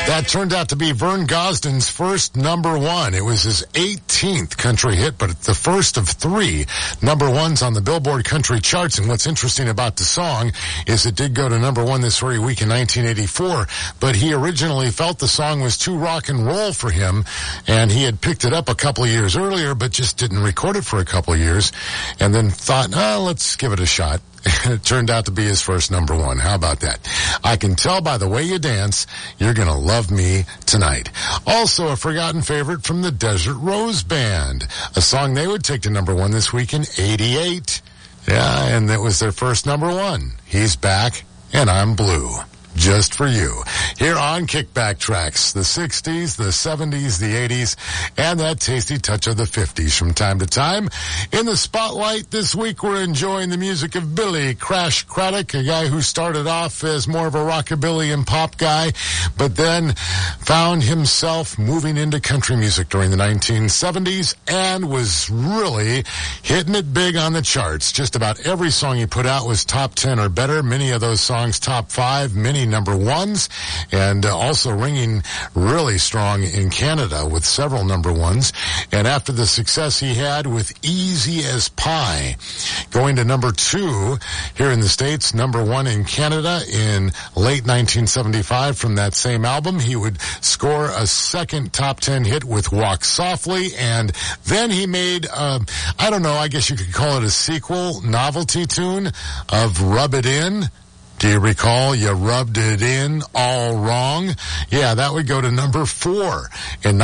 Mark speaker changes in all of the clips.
Speaker 1: That turned out to be Vern Gosdin's first number one. It was his 18th country hit, but the first of 3 number ones on the Billboard country charts. And what's interesting about the song is it did go to number one this very week in 1984, but he originally felt the song was too rock and roll for him, and he had picked it up a couple of years earlier, but just didn't record it for a couple of years, and then thought, let's give it a shot. And it turned out to be his first number one. How about that? I can tell by the way you dance, you're going to love me tonight. Also, a forgotten favorite from the Desert Rose Band, a song they would take to number one this week in 88. Yeah, and that was their first number one. He's Back and I'm Blue. Just for you. Here on Kickback Tracks, the 60s, the 70s, the 80s, and that tasty touch of the 50s from time to time. In the spotlight this week, we're enjoying the music of Billy Crash Craddock, a guy who started off as more of a rockabilly and pop guy, but then found himself moving into country music during the 1970s and was really hitting it big on the charts. Just about every song he put out was top 10 or better. Many of those songs top 5, many number ones, and also ringing really strong in Canada with several number ones. And after the success he had with Easy as Pie, going to number 2 here in the States, number 1 in Canada in late 1975 from that same album, he would score a second top 10 hit with Walk Softly, and then he made, I guess you could call it a sequel, novelty tune of Rub It In. Do you recall You Rubbed It In All Wrong? Yeah, that would go to number 4 in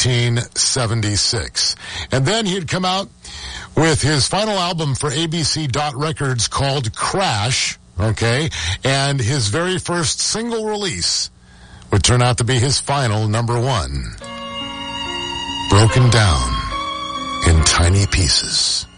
Speaker 1: 1976. And then he'd come out with his final album for ABC Dot Records called Crash, okay? And his very first single release would turn out to be his final number 1. Broken Down in Tiny Pieces.